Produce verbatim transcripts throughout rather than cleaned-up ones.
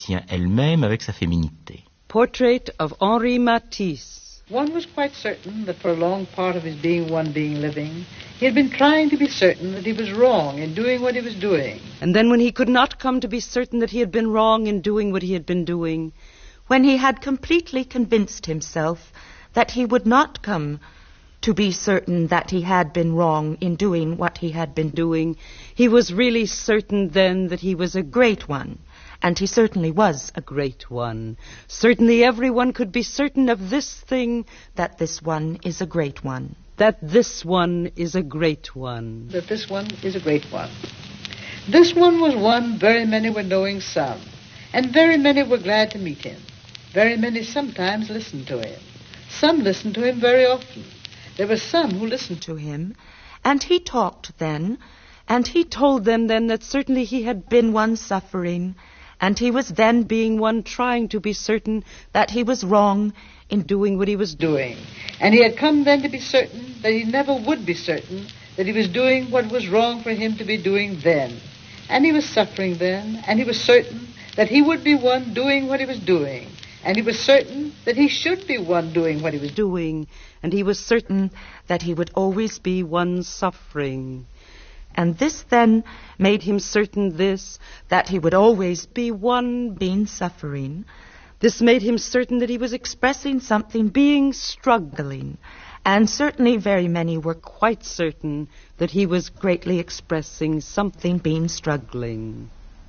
tient elle-même avec sa féminité. Portrait of Henri Matisse. One was quite certain that for a long part of his being one being living, he had been trying to be certain that he was wrong in doing what he was doing. And then when he could not come to be certain that he had been wrong in doing what he had been doing, when he had completely convinced himself that he would not come to be certain that he had been wrong in doing what he had been doing, he was really certain then that he was a great one. And he certainly was a great one. Certainly everyone could be certain of this thing, that this one is a great one. That this one is a great one. That this one is a great one. This one was one very many were knowing some, and very many were glad to meet him. Very many sometimes listened to him. Some listened to him very often. There were some who listened to him, and he talked then, and he told them then that certainly he had been one suffering, and he was then being one trying to be certain that he was wrong in doing what he was doing. And he had come then to be certain that he never would be certain that he was doing what was wrong for him to be doing then. And he was suffering then, and he was certain that he would be one doing what he was doing. And he was certain that he should be one doing what he was doing. And he was certain that he would always be one suffering. And this then made him certain this, that he would always be one being suffering. This made him certain that he was expressing something, being struggling. And certainly very many were quite certain that he was greatly expressing something, being struggling.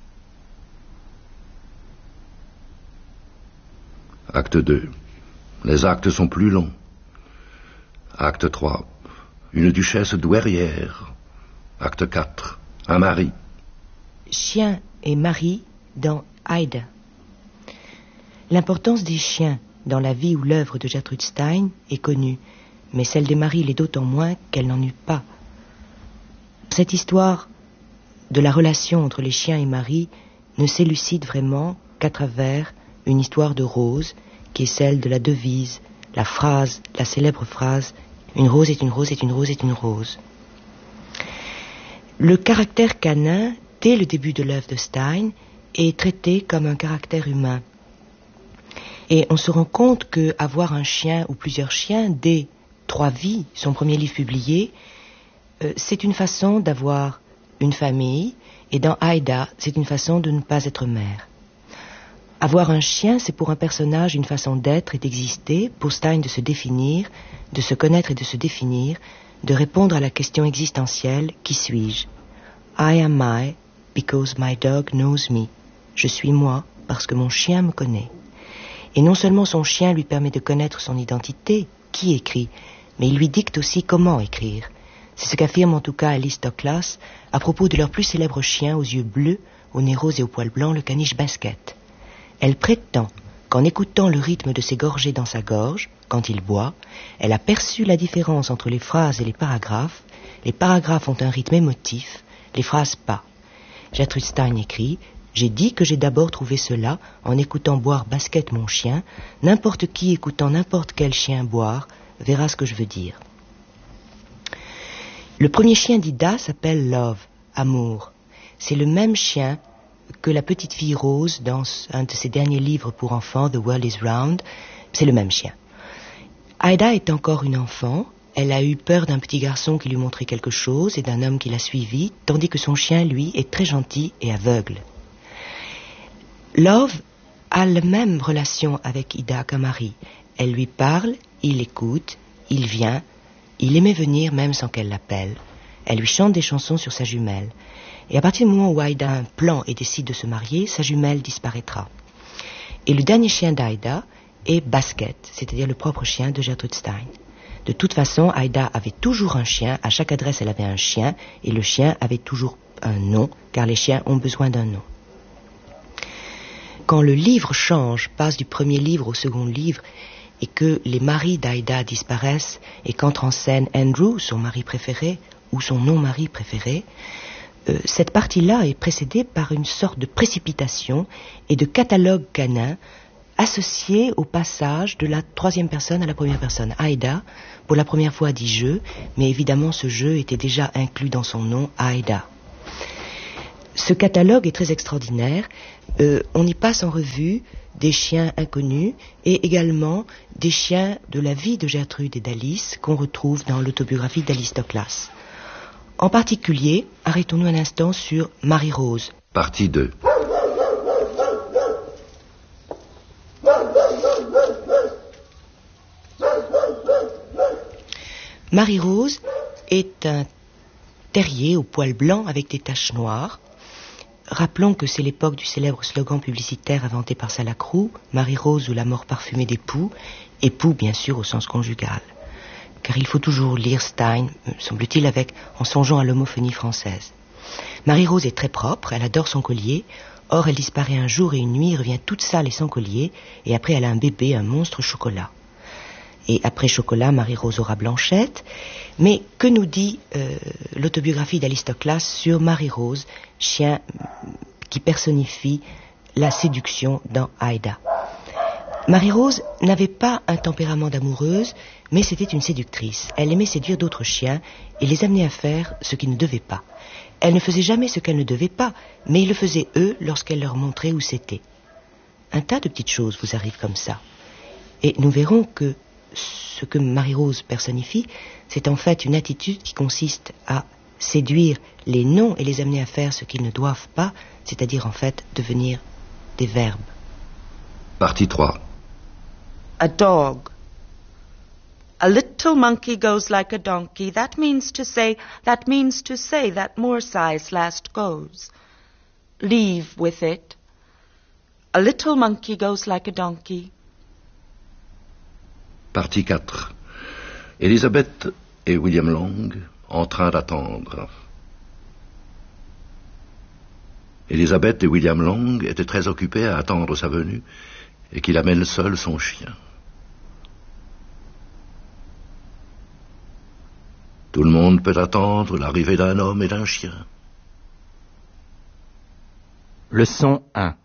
Acte deux. Les actes sont plus longs. Acte trois. Une duchesse douairière. Acte quatre. Un mari. Chien et mari dans Aida. L'importance des chiens dans la vie ou l'œuvre de Gertrude Stein est connue, mais celle des maris l'est d'autant moins qu'elle n'en eut pas. Cette histoire de la relation entre les chiens et Marie ne s'élucide vraiment qu'à travers une histoire de rose, qui est celle de la devise, la phrase, la célèbre phrase « Une rose est une rose est une rose est une rose ». Le caractère canin, dès le début de l'œuvre de Stein, est traité comme un caractère humain. Et on se rend compte qu'avoir un chien ou plusieurs chiens, dès Trois vies, son premier livre publié, euh, c'est une façon d'avoir une famille, et dans Aida, c'est une façon de ne pas être mère. Avoir un chien, c'est pour un personnage une façon d'être et d'exister, pour Stein de se définir, de se connaître et de se définir, de répondre à la question existentielle « Qui suis-je » ? I am I because my dog knows me. Je suis moi parce que mon chien me connaît. Et non seulement son chien lui permet de connaître son identité, qui écrit, mais il lui dicte aussi comment écrire. C'est ce qu'affirme en tout cas Alice Douglas à propos de leur plus célèbre chien aux yeux bleus, au nez rose et au poil blanc, le caniche Basket. Elle prétend qu'en écoutant le rythme de ses gorgées dans sa gorge, quand il boit, elle a perçu la différence entre les phrases et les paragraphes. Les paragraphes ont un rythme émotif, les phrases pas. Gertrude Stein écrit « J'ai dit que j'ai d'abord trouvé cela en écoutant boire Basket mon chien. N'importe qui écoutant n'importe quel chien boire verra ce que je veux dire. » Le premier chien d'Ida s'appelle Love, amour. C'est le même chien que la petite fille Rose dans un de ses derniers livres pour enfants, The World is Round. C'est le même chien. Aida est encore une enfant. Elle a eu peur d'un petit garçon qui lui montrait quelque chose et d'un homme qui l'a suivi, tandis que son chien, lui, est très gentil et aveugle. Love a la même relation avec Ida qu'un mari. Elle lui parle, il écoute, il vient, il aimait venir même sans qu'elle l'appelle. Elle lui chante des chansons sur sa jumelle. Et à partir du moment où Aida a un plan et décide de se marier, sa jumelle disparaîtra. Et le dernier chien d'Aida est Basket, c'est-à-dire le propre chien de Gertrude Stein. De toute façon, Aida avait toujours un chien, à chaque adresse elle avait un chien, et le chien avait toujours un nom, car les chiens ont besoin d'un nom. Quand le livre change, passe du premier livre au second livre, et que les maris d'Aida disparaissent, et qu'entre en scène Andrew, son mari préféré, ou son non-mari préféré, euh, cette partie-là est précédée par une sorte de précipitation et de catalogue canin associé au passage de la troisième personne à la première personne. Aida, pour la première fois, dit « je », mais évidemment ce « je » était déjà inclus dans son nom, Aida. Ce catalogue est très extraordinaire. Euh, on y passe en revue des chiens inconnus et également des chiens de la vie de Gertrude et d'Alice qu'on retrouve dans l'autobiographie d'Alistoclas. En particulier, arrêtons-nous un instant sur Marie-Rose. Partie deux. Marie-Rose est un terrier au poil blanc avec des taches noires. Rappelons que c'est l'époque du célèbre slogan publicitaire inventé par Salacrou, Marie-Rose ou la mort parfumée d'époux, époux bien sûr au sens conjugal. Car il faut toujours lire Stein, semble-t-il, avec, en songeant à l'homophonie française. Marie-Rose est très propre, elle adore son collier, or elle disparaît un jour et une nuit, revient toute sale et sans collier, et après elle a un bébé, un monstre chocolat. Et après Chocolat, Marie-Rose aura Blanchette. Mais que nous dit euh, l'autobiographie d'Alistoclas sur Marie-Rose, chien qui personnifie la séduction dans Aïda? Marie-Rose n'avait pas un tempérament d'amoureuse, mais c'était une séductrice. Elle aimait séduire d'autres chiens et les amener à faire ce qu'ils ne devaient pas. Elle ne faisait jamais ce qu'elle ne devait pas, mais ils le faisaient eux lorsqu'elle leur montrait où c'était. Un tas de petites choses vous arrivent comme ça. Et nous verrons que ce que Marie-Rose personnifie, c'est en fait une attitude qui consiste à séduire les noms et les amener à faire ce qu'ils ne doivent pas, c'est-à-dire en fait devenir des verbes. Partie trois. A dog. A little monkey goes like a donkey. That means to say, that means to say that more size last goes. Leave with it. A little monkey goes like a donkey. Partie quatre. Elisabeth et William Long en train d'attendre. Elisabeth et William Long étaient très occupés à attendre sa venue et qu'il amène seul son chien. Tout le monde peut attendre l'arrivée d'un homme et d'un chien. Leçon un.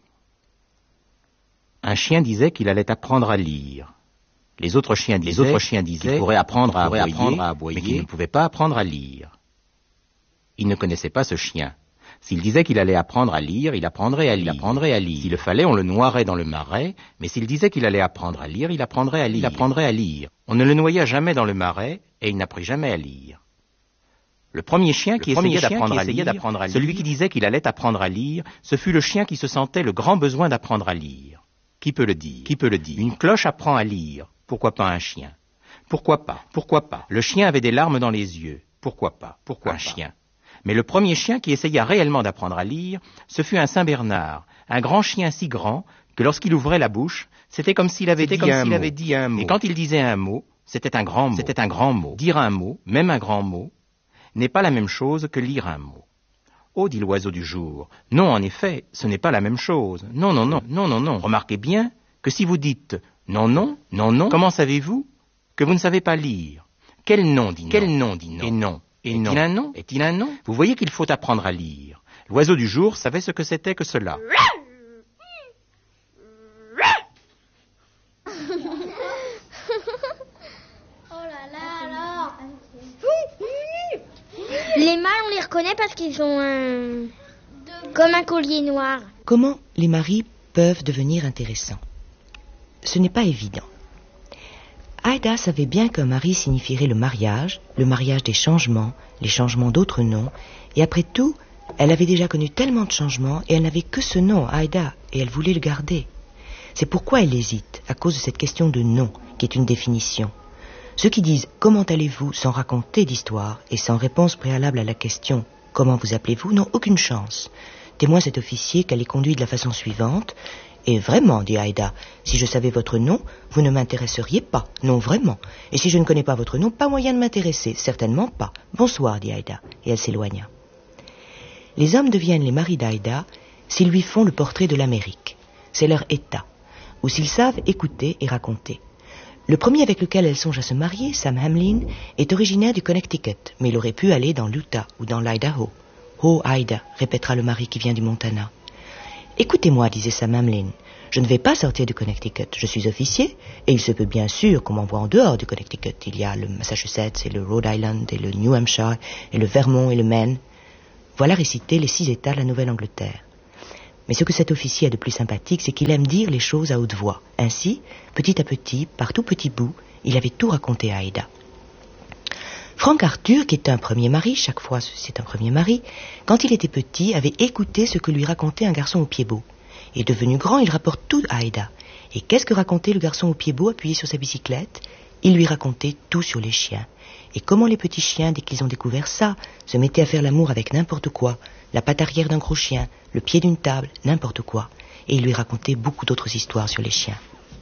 Un chien disait qu'il allait apprendre à lire. Les autres chiens disaient, Les autres chiens disaient qu'il pourrait apprendre à aboyer, apprendre à aboyer, mais qu'il ne pouvait pas apprendre à lire. Ils ne connaissaient pas ce chien. S'il disait qu'il allait apprendre à lire, il apprendrait à lire. Il apprendrait à lire. S'il le fallait, on le noierait dans le marais, mais s'il disait qu'il allait apprendre à lire, il apprendrait à lire. Il apprendrait à lire. On ne le noya jamais dans le marais, et il n'apprit jamais à lire. Le premier chien qui essayait d'apprendre à lire, celui qui disait qu'il allait apprendre à lire, ce fut le chien qui se sentait le grand besoin d'apprendre à lire. Qui peut le dire? Qui peut le dire? Une cloche apprend à lire. Pourquoi pas un chien? Pourquoi pas? Pourquoi pas? Le chien avait des larmes dans les yeux. Pourquoi pas? Pourquoi un chien? Mais le premier chien qui essaya réellement d'apprendre à lire, ce fut un Saint-Bernard, un grand chien si grand que lorsqu'il ouvrait la bouche, c'était comme s'il avait, dit, comme un s'il avait dit un mot. Et quand il disait un mot, c'était un grand mot. C'était un grand mot. Dire un mot, même un grand mot, n'est pas la même chose que lire un mot. Oh, dit l'oiseau du jour. Non, en effet, ce n'est pas la même chose. Non, non, non, non, non, non. Remarquez bien que si vous dites non, non, non, non, comment savez-vous que vous ne savez pas lire? Quel nom dit non? Quel nom dit non? Et non. Et non. Est-il un nom? Est-il un nom? Vous voyez qu'il faut apprendre à lire. L'oiseau du jour savait ce que c'était que cela. Oh là là alors. Les mâles, on les reconnaît parce qu'ils ont un... comme un collier noir. Comment les maris peuvent devenir intéressants? Ce n'est pas évident. Aïda savait bien qu'un mari signifierait le mariage, le mariage des changements, les changements d'autres noms, et après tout, elle avait déjà connu tellement de changements et elle n'avait que ce nom, Aïda, et elle voulait le garder. C'est pourquoi elle hésite, à cause de cette question de nom, qui est une définition. Ceux qui disent « Comment allez-vous » sans raconter d'histoire et sans réponse préalable à la question « Comment vous appelez-vous » n'ont aucune chance. Témoin cet officier qu'elle les conduit de la façon suivante. Et vraiment, dit Aïda, si je savais votre nom, vous ne m'intéresseriez pas. Non, vraiment. Et si je ne connais pas votre nom, pas moyen de m'intéresser. Certainement pas. Bonsoir, dit Aïda. Et elle s'éloigna. Les hommes deviennent les maris d'Aïda s'ils lui font le portrait de l'Amérique. C'est leur état. Ou s'ils savent écouter et raconter. Le premier avec lequel elle songe à se marier, Sam Hamlin, est originaire du Connecticut, mais il aurait pu aller dans l'Utah ou dans l'Idaho. Oh, Aïda, répétera le mari qui vient du Montana. Écoutez-moi, disait Sam Hamlin, je ne vais pas sortir du Connecticut. Je suis officier, et il se peut bien sûr qu'on m'envoie en dehors du Connecticut. Il y a le Massachusetts, et le Rhode Island, et le New Hampshire, et le Vermont, et le Maine. Voilà réciter les six États de la Nouvelle-Angleterre. Mais ce que cet officier a de plus sympathique, c'est qu'il aime dire les choses à haute voix. Ainsi, petit à petit, par tout petit bout, il avait tout raconté à Aïda. Frank Arthur, qui est un premier mari, chaque fois c'est un premier mari, quand il était petit, avait écouté ce que lui racontait un garçon au pied beau. Et devenu grand, il rapporte tout à Aïda. Et qu'est-ce que racontait le garçon au pied beau appuyé sur sa bicyclette? Il lui racontait tout sur les chiens. Et comment les petits chiens, dès qu'ils ont découvert ça, se mettaient à faire l'amour avec n'importe quoi, la patte arrière d'un gros chien, le pied d'une table, n'importe quoi. Et il lui racontait beaucoup d'autres histoires sur les chiens.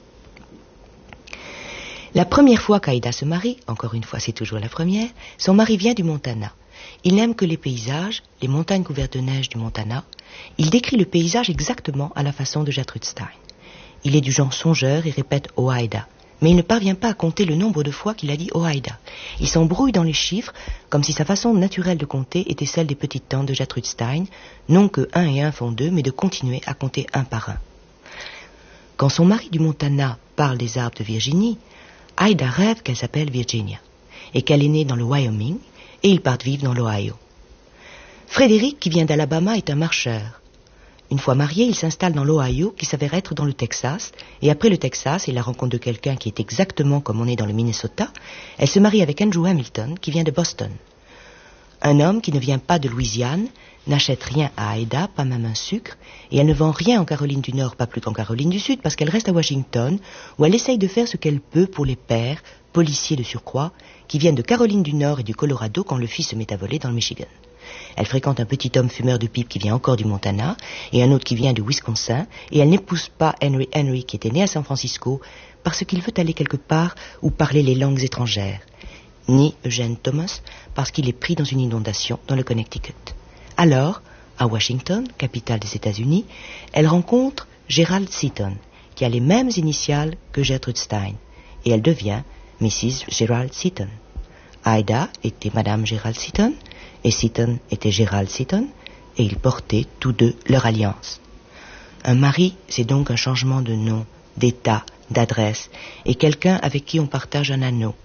La première fois qu'Aïda se marie, encore une fois c'est toujours la première, son mari vient du Montana. Il n'aime que les paysages, les montagnes couvertes de neige du Montana. Il décrit le paysage exactement à la façon de Gertrude Stein. Il est du genre songeur et répète « Oh Aïda ». Mais il ne parvient pas à compter le nombre de fois qu'il a dit « Oh Aïda ». Il s'embrouille dans les chiffres, comme si sa façon naturelle de compter était celle des petites tantes de Gertrude Stein, non que un et un font deux, mais de continuer à compter un par un. Quand son mari du Montana parle des arbres de Virginie, Aïda rêve qu'elle s'appelle Virginia, et qu'elle est née dans le Wyoming, et ils partent vivre dans l'Ohio. Frédéric, qui vient d'Alabama, est un marcheur. Une fois marié, il s'installe dans l'Ohio, qui s'avère être dans le Texas, et après le Texas et la rencontre de quelqu'un qui est exactement comme on est dans le Minnesota, elle se marie avec Andrew Hamilton, qui vient de Boston. Un homme qui ne vient pas de Louisiane, n'achète rien à Aïda, pas même un sucre, et elle ne vend rien en Caroline du Nord, pas plus qu'en Caroline du Sud, parce qu'elle reste à Washington, où elle essaye de faire ce qu'elle peut pour les pères, policiers de surcroît, qui viennent de Caroline du Nord et du Colorado quand le fils se met à voler dans le Michigan. Elle fréquente un petit homme fumeur de pipe qui vient encore du Montana, et un autre qui vient du Wisconsin, et elle n'épouse pas Henry Henry, qui était né à San Francisco, parce qu'il veut aller quelque part où parler les langues étrangères, ni Eugène Thomas, parce qu'il est pris dans une inondation dans le Connecticut. Alors, à Washington, capitale des États-Unis, elle rencontre Gerald Seaton, qui a les mêmes initiales que Gertrude Stein, et elle devient Missus Gerald Seaton. Aïda était Madame Gerald Seaton, et Seaton était Gerald Seaton, et ils portaient tous deux leur alliance. Un mari, c'est donc un changement de nom, d'état, d'adresse, et quelqu'un avec qui on partage un anneau.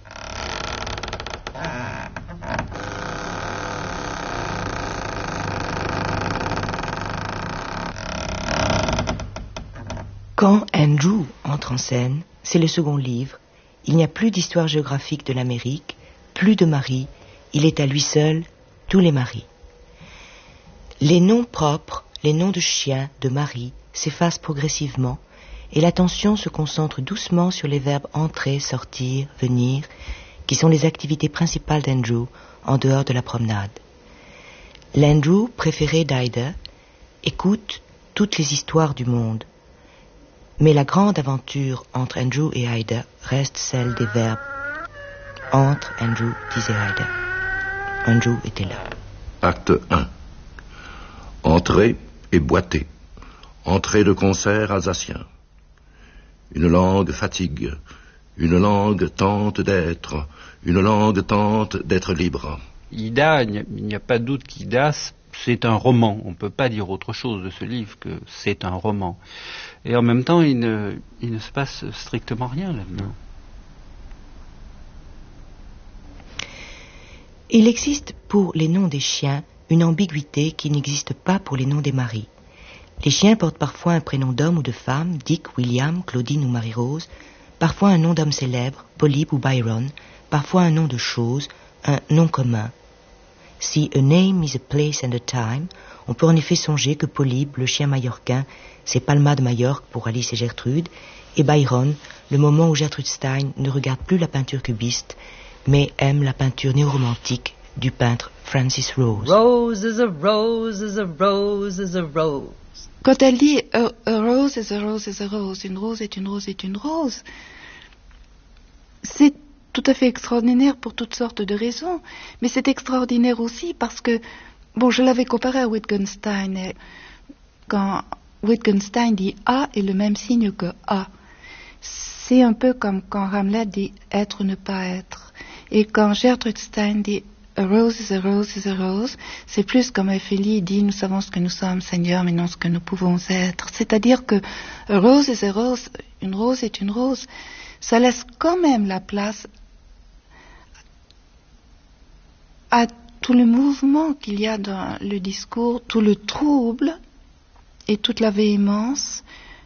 Quand Andrew entre en scène, c'est le second livre, il n'y a plus d'histoire géographique de l'Amérique, plus de maris, il est à lui seul tous les maris. Les noms propres, les noms de chiens, de maris, s'effacent progressivement et l'attention se concentre doucement sur les verbes entrer, sortir, venir, qui sont les activités principales d'Andrew en dehors de la promenade. L'Andrew préféré d'Aïda écoute toutes les histoires du monde. Mais la grande aventure entre Andrew et Aïda reste celle des verbes. Entre Andrew, disait Aïda. Andrew était là. Acte un. Entrée et boiter. Entrée de concert alsacien. Une langue fatigue. Une langue tente d'être. Une langue tente d'être libre. Ida, il n'y a, a pas de doute qu'Ida, c'est un roman. On ne peut pas dire autre chose de ce livre que c'est un roman. Et en même temps, il ne, il ne se passe strictement rien là-dedans. Il existe pour les noms des chiens une ambiguïté qui n'existe pas pour les noms des maris. Les chiens portent parfois un prénom d'homme ou de femme, Dick, William, Claudine ou Marie-Rose, parfois un nom d'homme célèbre, Polybe ou Byron, parfois un nom de chose, un nom commun. Si a name is a place and a time, on peut en effet songer que Polybe, le chien mallorquin, c'est Palma de Majorque pour Alice et Gertrude, et Byron, le moment où Gertrude Stein ne regarde plus la peinture cubiste, mais aime la peinture néo-romantique du peintre Francis Rose. Rose is a rose is a rose is a rose. Quand elle dit a, a rose is a rose is a rose, une rose est une rose est une rose, c'est tout à fait extraordinaire pour toutes sortes de raisons, mais c'est extraordinaire aussi parce que, bon, je l'avais comparé à Wittgenstein, et quand Wittgenstein dit A est le même signe que A, c'est un peu comme quand Hamlet dit être ou ne pas être, et quand Gertrude Stein dit a rose is a rose is a rose, c'est plus comme Ophélie dit nous savons ce que nous sommes, Seigneur, mais non ce que nous pouvons être, c'est-à-dire que a rose is a rose, une rose est une rose, ça laisse quand même la place à tout le mouvement qu'il y a dans le discours, tout le trouble et toute la véhémence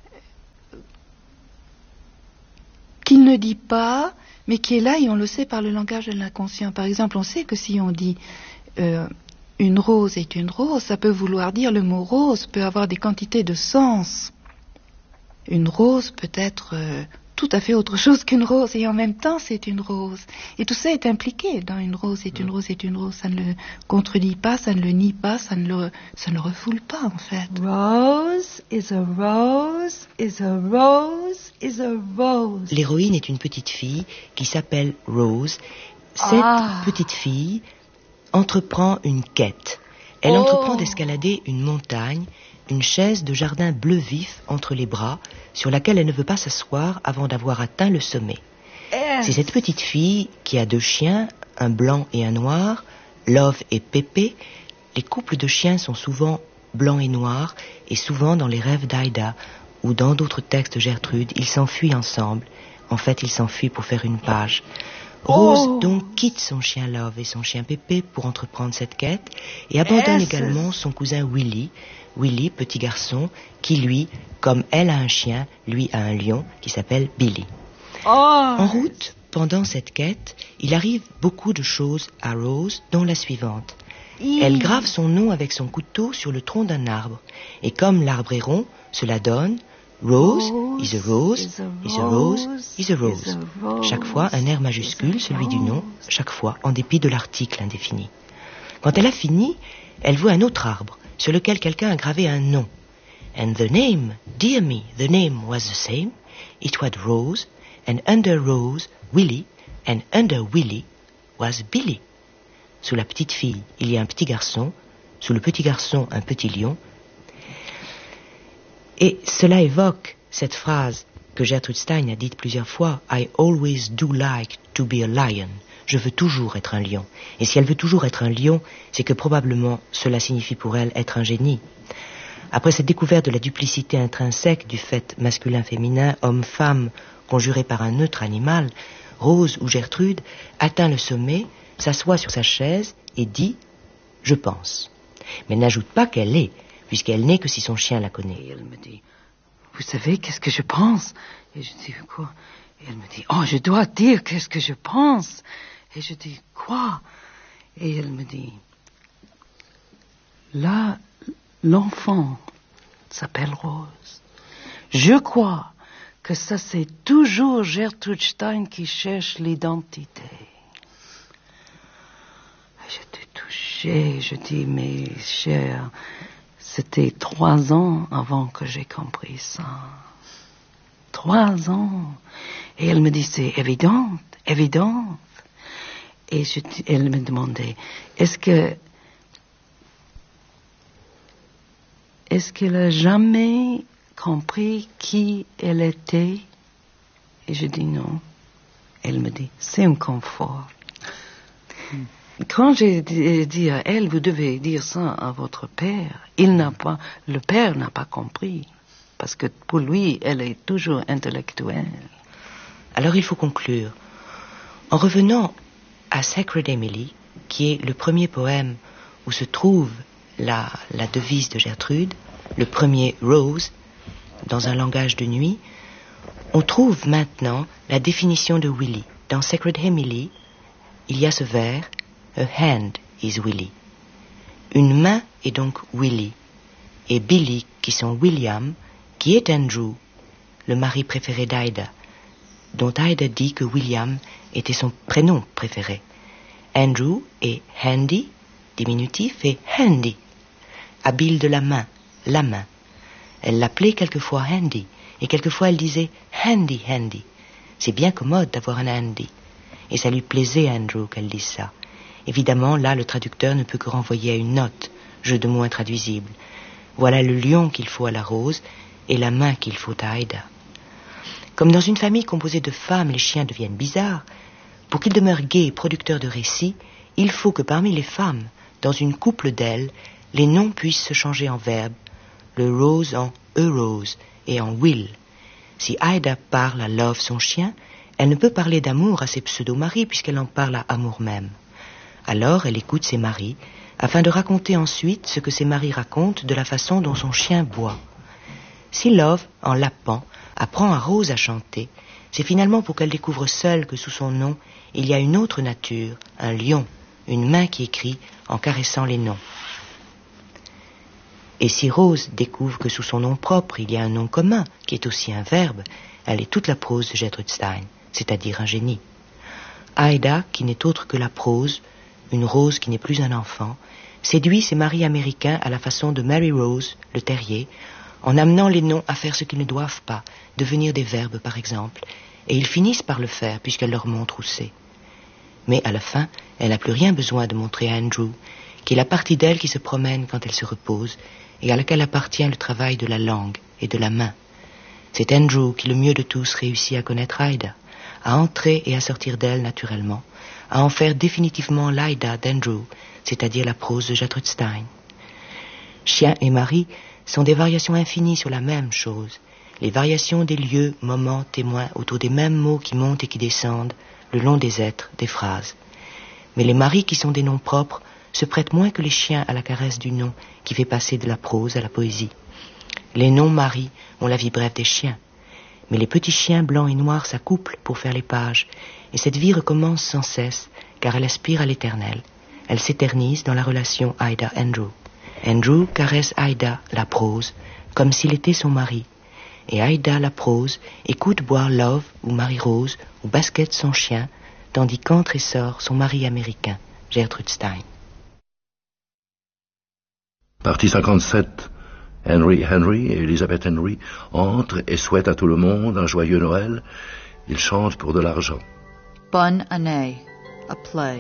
qu'il ne dit pas, mais qui est là et on le sait par le langage de l'inconscient. Par exemple, on sait que si on dit euh, une rose est une rose, ça peut vouloir dire, le mot rose peut avoir des quantités de sens. Une rose peut être euh, tout à fait autre chose qu'une rose, et en même temps c'est une rose. Et tout ça est impliqué dans une rose est une rose est une rose. Ça ne le contredit pas, ça ne le nie pas, ça ne le, ça ne le refoule pas en fait. Rose is a rose, is a rose, is a rose. L'héroïne est une petite fille qui s'appelle Rose. Cette Ah. petite fille entreprend une quête. Elle Oh. entreprend d'escalader une montagne, une chaise de jardin bleu vif entre les bras, sur laquelle elle ne veut pas s'asseoir avant d'avoir atteint le sommet. C'est cette petite fille qui a deux chiens, un blanc et un noir, Love et Pépé. Les couples de chiens sont souvent blancs et noirs, et souvent dans les rêves d'Aïda, ou dans d'autres textes de Gertrude, ils s'enfuient ensemble. En fait, ils s'enfuient pour faire une page. Rose Oh. donc quitte son chien Love et son chien Pépé pour entreprendre cette quête, et abandonne Yes. également son cousin Willy, Willy, petit garçon, qui lui, comme elle a un chien, lui a un lion qui s'appelle Billy. Oh. En route, pendant cette quête, il arrive beaucoup de choses à Rose, dont la suivante. Elle grave son nom avec son couteau sur le tronc d'un arbre. Et comme l'arbre est rond, cela donne Rose is a rose, is a rose, is a rose. Chaque fois un R majuscule, celui du nom, chaque fois en dépit de l'article indéfini. Quand elle a fini, elle voit un autre arbre sur lequel quelqu'un a gravé un nom. And the name, dear me, the name was the same. It was Rose, and under Rose, Willy, and under Willy was Billy. Sous la petite fille, il y a un petit garçon. Sous le petit garçon, un petit lion. Et cela évoque cette phrase que Gertrude Stein a dite plusieurs fois. I always do like to be a lion. Je veux toujours être un lion. Et si elle veut toujours être un lion, c'est que probablement cela signifie pour elle être un génie. Après cette découverte de la duplicité intrinsèque du fait masculin-féminin, homme-femme, conjuré par un neutre animal, Rose ou Gertrude atteint le sommet, s'assoit sur sa chaise et dit « Je pense ». Mais n'ajoute pas qu'elle est, puisqu'elle n'est que si son chien la connaît. Et elle me dit « Vous savez qu'est-ce que je pense ?» Et je dis « Quoi ?» Et elle me dit « Oh, je dois dire qu'est-ce que je pense ?» Et je dis « Quoi ?» Et elle me dit « Là, l'enfant s'appelle Rose. Je crois que ça c'est toujours Gertrude Stein qui cherche l'identité. » J'étais touchée, je dis « Mais chère, c'était trois ans avant que j'ai compris ça. Trois ans. » Et elle me dit « C'est évident, évident. » Et je, elle me demandait, est-ce que, est-ce qu'elle a jamais compris qui elle était? Et je dis non. Elle me dit, c'est un confort. Mm. Quand j'ai dit à elle, vous devez dire ça à votre père, il n'a pas, le père n'a pas compris. Parce que pour lui, elle est toujours intellectuelle. Alors il faut conclure. En revenant à Sacred Emily, qui est le premier poème où se trouve la, la devise de Gertrude, le premier Rose, dans un langage de nuit, on trouve maintenant la définition de Willy. Dans Sacred Emily, il y a ce vers, a hand is Willy. Une main est donc Willy, et Billy, qui sont William, qui est Andrew, le mari préféré d'Aïda, dont Aïda dit que William était son prénom préféré. Andrew est handy, diminutif, et handy, habile de la main, la main. Elle l'appelait quelquefois handy, et quelquefois elle disait handy, handy. C'est bien commode d'avoir un handy. Et ça lui plaisait à Andrew qu'elle dise ça. Évidemment, là, le traducteur ne peut que renvoyer à une note, jeu de mots intraduisible. Voilà le lion qu'il faut à la rose, et la main qu'il faut à Aïda. Comme dans une famille composée de femmes, les chiens deviennent bizarres. Pour qu'ils demeurent gais et producteurs de récits, il faut que parmi les femmes, dans une couple d'elles, les noms puissent se changer en verbes, le rose en a rose et en will. Si Aïda parle à Love, son chien, elle ne peut parler d'amour à ses pseudo-maris puisqu'elle en parle à amour même. Alors elle écoute ses maris, afin de raconter ensuite ce que ses maris racontent de la façon dont son chien boit. Si Love, en l'appant, apprend à Rose à chanter, c'est finalement pour qu'elle découvre seule que sous son nom, il y a une autre nature, un lion, une main qui écrit en caressant les noms. Et si Rose découvre que sous son nom propre, il y a un nom commun, qui est aussi un verbe, elle est toute la prose de Gertrude Stein, c'est-à-dire un génie. Ida, qui n'est autre que la prose, une rose qui n'est plus un enfant, séduit ses maris américains à la façon de Mary Rose, le terrier, en amenant les noms à faire ce qu'ils ne doivent pas, devenir des verbes par exemple, et ils finissent par le faire puisqu'elle leur montre où c'est. Mais à la fin, elle n'a plus rien besoin de montrer à Andrew, qui est la partie d'elle qui se promène quand elle se repose, et à laquelle appartient le travail de la langue et de la main. C'est Andrew qui, le mieux de tous, réussit à connaître Ida, à entrer et à sortir d'elle naturellement, à en faire définitivement l'Ida d'Andrew, c'est-à-dire la prose de Gertrude Stein. Chien et mari sont des variations infinies sur la même chose, les variations des lieux, moments, témoins autour des mêmes mots qui montent et qui descendent le long des êtres, des phrases. Mais les maris qui sont des noms propres se prêtent moins que les chiens à la caresse du nom qui fait passer de la prose à la poésie. Les noms maris ont la vie brève des chiens, mais les petits chiens blancs et noirs s'accouplent pour faire les pages, et cette vie recommence sans cesse, car elle aspire à l'éternel. Elle s'éternise dans la relation Ida-Andrew. Andrew caresse Ida, la prose, comme s'il était son mari, et Ida, la prose, écoute boire Love ou Marie-Rose ou Basket son chien, tandis qu'entre et sort son mari américain, Gertrude Stein. Partie cinquante-sept. Henry Henry et Elizabeth Henry entrent et souhaitent à tout le monde un joyeux Noël. Ils chantent pour de l'argent. Bonne année, a play.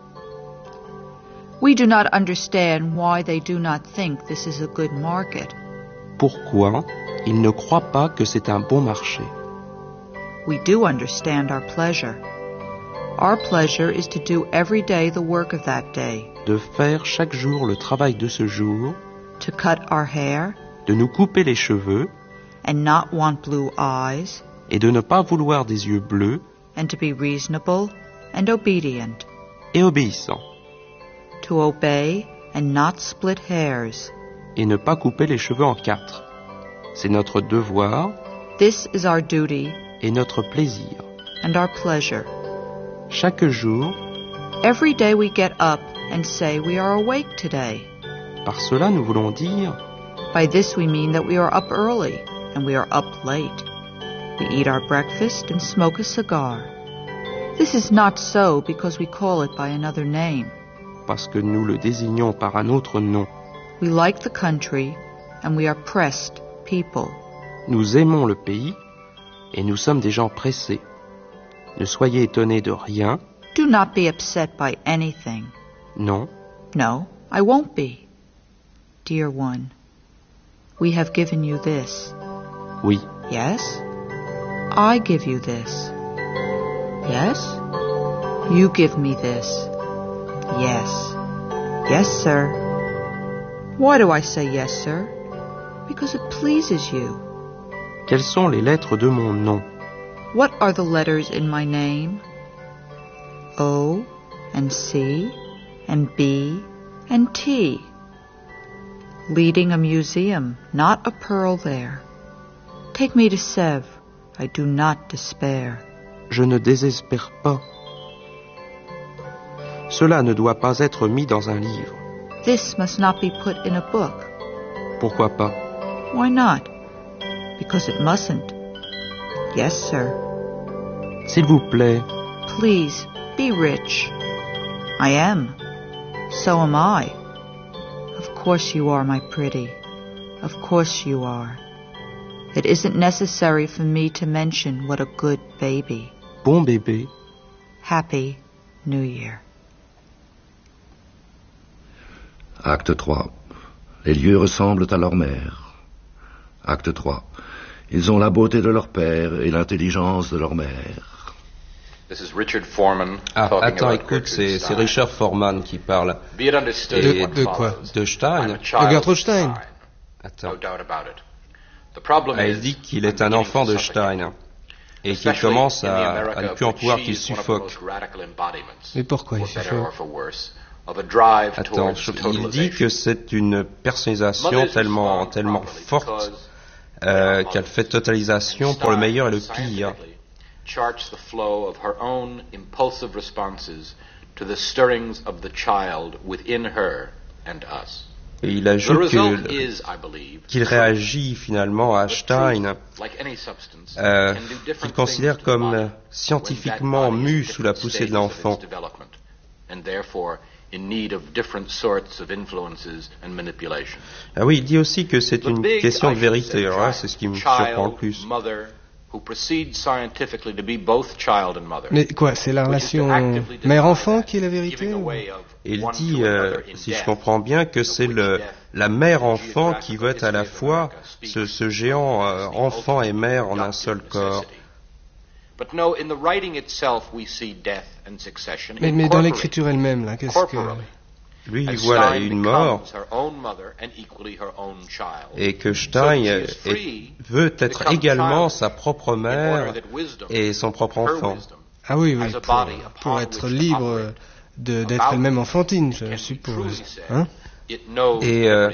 We do not understand why they do not think this is a good market. Pourquoi ils ne croient pas que c'est un bon marché? We do understand our pleasure. Our pleasure is to do every day the work of that day. De faire chaque jour le travail de ce jour. To cut our hair. De nous couper les cheveux. And not want blue eyes. Et de ne pas vouloir des yeux bleus. And to be reasonable and obedient. Et obéissant. To obey and not split hairs. Et ne pas couper les cheveux en quatre. C'est notre devoir. This is our duty. Et notre plaisir. And our pleasure. Chaque jour. Every day we get up and say we are awake today. Par cela, nous voulons dire. By this we mean that we are up early and we are up late. We eat our breakfast and smoke a cigar. This is not so because we call it by another name. Parce que nous le désignons par un autre nom. We like the country and we are pressed people. Nous aimons le pays et nous sommes des gens pressés. Ne soyez étonnés de rien. Do not be upset by anything. Non. No, I won't be. Dear one, we have given you this. Oui. Yes? I give you this. Yes? You give me this. Yes. Yes, sir. Why do I say yes, sir? Because it pleases you. Quelles sont les lettres de mon nom? What are the letters in my name? O and C and B and T. Leading a museum, not a pearl there. Take me to Sèvres, I do not despair. Je ne désespère pas. Cela ne doit pas être mis dans un livre. This must not be put in a book. Pourquoi pas? Why not? Because it mustn't. Yes, sir. S'il vous plaît. Please, be rich. I am. So am I. Of course you are, my pretty. Of course you are. It isn't necessary for me to mention what a good baby. Bon bébé. Happy New Year. Acte trois. Les lieux ressemblent à leur mère. Acte trois. Ils ont la beauté de leur père et l'intelligence de leur mère. This is Richard Foreman. Ah, attends, écoute, c'est, c'est Richard Foreman qui parle. Et de, de quoi? De Stein. De Gertrude Stein. Attends. Ah, il dit qu'il est un enfant de Stein. et qu'il commence à, à ne plus en pouvoir, qu'il suffoque. Mais pourquoi il suffoque? Attends, il dit que c'est une personnalisation tellement, tellement forte euh, qu'elle fait totalisation pour le meilleur et le pire. Charts the flow of her own impulsive responses to the stirrings of the child within her and us. Et il ajoute que, qu'il réagit finalement à Stein, euh, qu'il considère comme scientifiquement mu sous la poussée de l'enfant. Ah oui, il dit aussi que c'est une question de vérité, hein, c'est ce qui me surprend le plus. Mais quoi, c'est la relation mère-enfant qui est la vérité ou... Il dit, euh, si je comprends bien, que c'est le, la mère-enfant qui veut être à la fois ce, ce géant euh, enfant et mère en un seul corps. Mais, mais dans l'écriture elle-même, là, qu'est-ce que... Lui, il voit là une mort, et que Stein est, veut être également sa propre mère et son propre enfant. Ah oui, oui, pour, pour être libre de, d'être elle-même enfantine, je suppose. Hein? Et euh,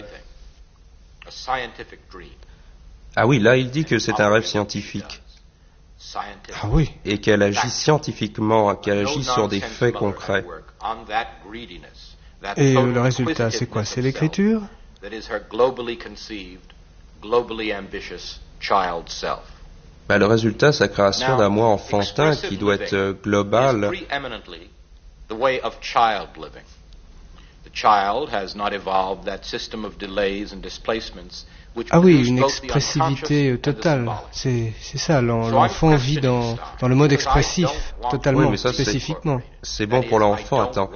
ah oui, là, il dit que c'est un rêve scientifique. Ah oui. Et qu'elle agit scientifiquement, qu'elle agit sur des faits concrets. Et le résultat, c'est quoi? C'est l'écriture? Bah, le résultat, c'est la création d'un moi enfantin qui doit être global. Ah oui, une expressivité totale. C'est, c'est ça, l'enfant vit dans, dans le mode expressif, totalement, oui, ça, spécifiquement. C'est, c'est bon pour l'enfant, attends.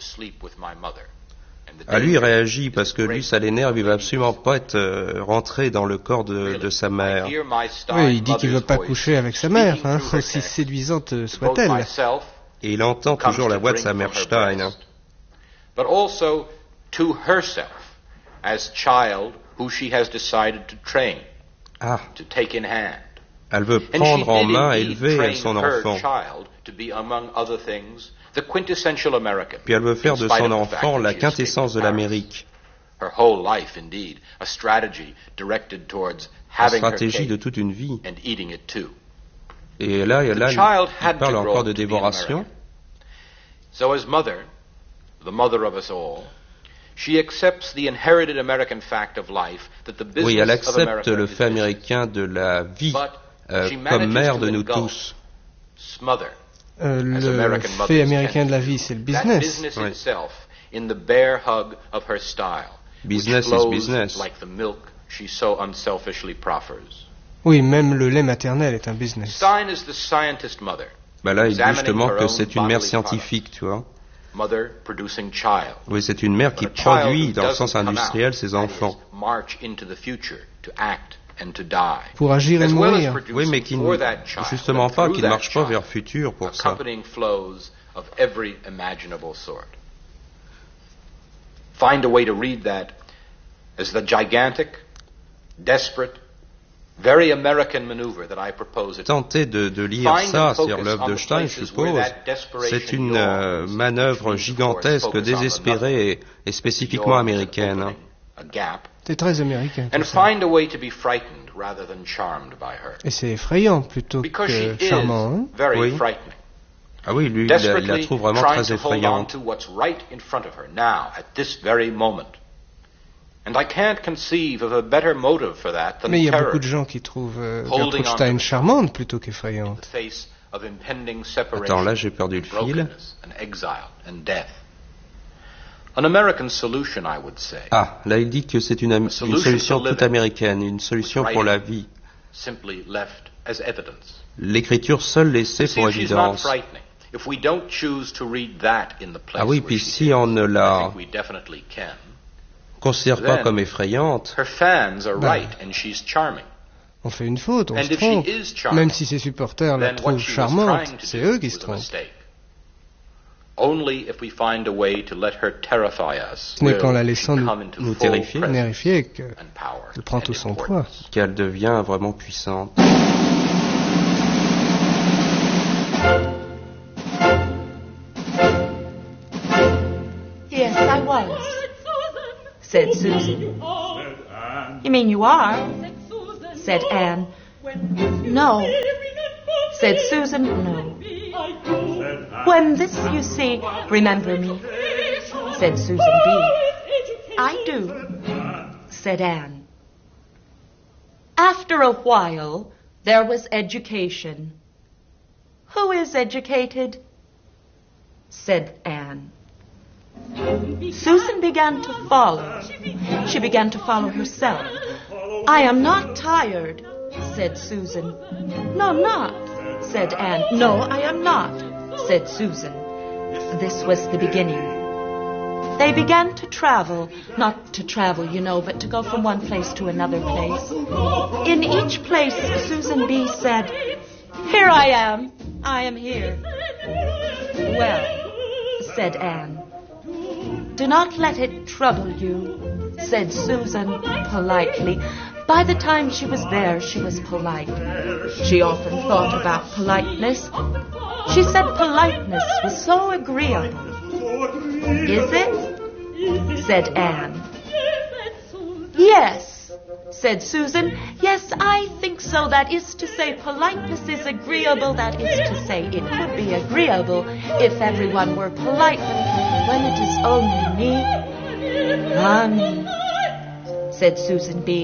Ah, lui, il réagit parce que lui, ça l'énerve, il veut absolument pas être euh, rentré dans le corps de, de sa mère. Oui, il dit qu'il veut pas coucher avec sa mère, hein, aussi séduisante soit-elle. Et il entend toujours la voix de sa mère Stein. Hein. But also to herself as child who she has decided to train, ah. to take in hand. Elle veut prendre en main et élever son enfant. Puis elle veut faire de son enfant la quintessence de l'Amérique. La stratégie de toute une vie. Et là, là il parle encore de dévoration. So as mother, the mother of us all, she accepts the inherited American fact of life that the business oui, elle accepte of America le fait américain de la vie euh, comme mère de nous tous. Euh, le fait américain de la vie, c'est le business. Oui. Business is business. Oui, même le lait maternel est un business. Bah là, il dit justement que c'est une mère scientifique, tu vois. Oui, c'est une mère qui produit, dans le sens industriel, ses enfants. Pour agir et mourir. Oui, mais qui, justement pas, qui ne marche pas vers le futur pour ça. Find a way to read that as the gigantic, desperate, very American maneuver that I propose. Tenter de, de lire ça, c'est-à-dire l'œuvre de Stein, je suppose, c'est une euh, manœuvre gigantesque, désespérée et, et spécifiquement américaine. C'est très américain. Et c'est effrayant plutôt que charmant. Hein? Oui. Ah oui, lui, il la, il la trouve vraiment très effrayante. Mais il y a beaucoup de gens qui trouvent euh, Gertrude Stein charmante plutôt qu'effrayante. Attends, là j'ai perdu le fil. Ah, là il dit que c'est une, une solution toute américaine, une solution pour la vie. L'écriture seule laissée pour évidence. Ah oui, puis si on ne la considère pas comme effrayante, bah, on fait une faute, on se trompe. Même si ses supporters la trouvent charmante, c'est eux qui se trompent. Ce n'est qu'en la laissant nous, nous terrifier, terrifier qu'elle prend tout son poids. Qu'elle devient vraiment puissante. was, said Susan. You mean you are? Said Anne. No, said Susan. No. When this you see, remember me, said Susan B. I do, said Anne. After a while, there was education. Who is educated? Said Anne. Susan began to follow. She began to follow herself. I am not tired, said Susan. No, not, said Anne. No, I am not, said Susan. This was the beginning. They began to travel, not to travel, you know, but to go from one place to another place. In each place, Susan B. said, Here I am. I am here. Well, said Anne. Do not let it trouble you, said Susan politely. By the time she was there, she was polite. She often thought about politeness. She said politeness was so agreeable. Is it? Said Anne. Yes, said Susan. Yes, I think so. That is to say, politeness is agreeable. That is to say, it could be agreeable if everyone were polite. But when it is only me, ah, me, said Susan B.